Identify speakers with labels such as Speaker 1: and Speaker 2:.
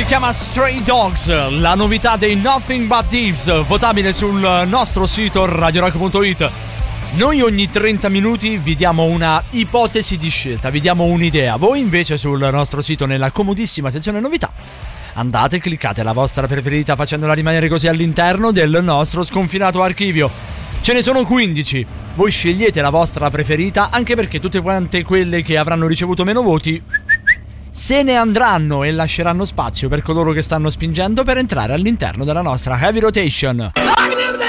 Speaker 1: chiama Stray Dogs, la novità dei Nothing But Thieves, votabile sul nostro sito radiorock.it. Noi ogni 30 minuti vi diamo una ipotesi di scelta, vi diamo un'idea. Voi invece sul nostro sito, nella comodissima sezione novità, andate e cliccate la vostra preferita facendola rimanere così all'interno del nostro sconfinato archivio. Ce ne sono 15. Voi scegliete la vostra preferita, anche perché tutte quante quelle che avranno ricevuto meno voti se ne andranno e lasceranno spazio per coloro che stanno spingendo per entrare all'interno della nostra Heavy Rotation.